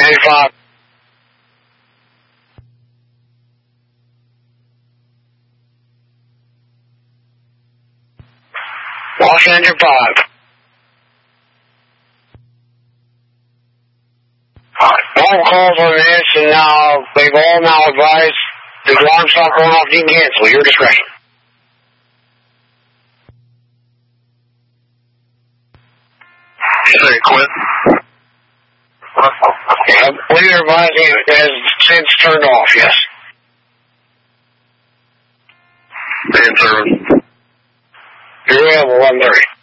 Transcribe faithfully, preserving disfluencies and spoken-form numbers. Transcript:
ninety-five. Lost engine five. All calls on this, and now they've all now advised the alarm stop going off. You can cancel. Your discretion. Say, quit. Yeah, we are advising it has since turned off, yes. And service. You're available, one thirty.